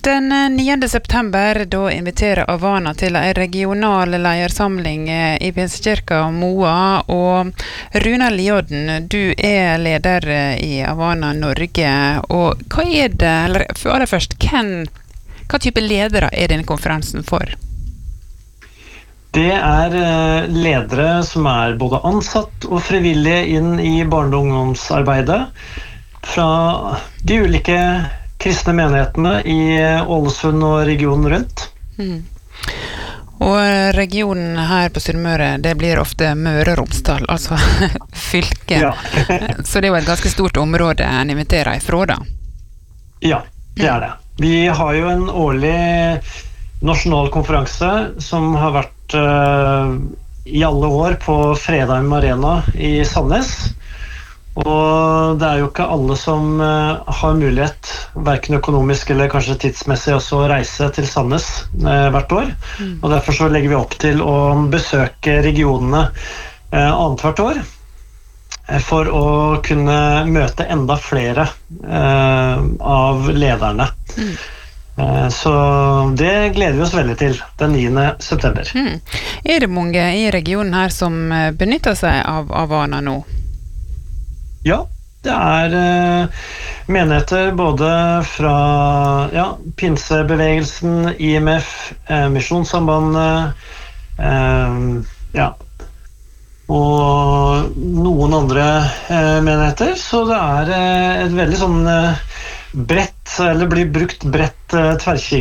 Den 9. september da inviterer Avana til en regional leiersamling i Pinsekirka Moa, og Runa Liodden, du er leder i Avana Norge, og hva er det, eller aller først, hva type ledere er denne konferansen for? Det er ledere som er både ansatt og frivillige inn i barne- og ungdomsarbeidet fra de ulike kristne menighetene i Ålesund og regionen rundt. Og regionen her på Sunnmøre, det blir ofte Møre og Romsdal, altså fylke. Ja. Så det er jo et ganske stort område en inviterer ifra da. Ja, det er det. Vi har jo en årlig nasjonal konferanse som har vært i alle år på Fredheim Arena i Sandnes. Og det er jo ikke alle som har mulighet, hverken økonomisk eller kanskje tidsmessig, også å reise til Sandnes hvert år. Og derfor så legger vi opp til å besøke regionene annet hvert år, for å kunne møte enda flere av lederne. Så det gleder vi oss veldig til den 9. september. Er det mange i regionen her som benytter seg av Avana nå? Ja, det er menigheter både fra pinsebevegelsen, IMF, Misjonssambandet, og noen andre menigheter, så det er et veldig sånn bredt, eller blir brukt bredt tverrkirkelig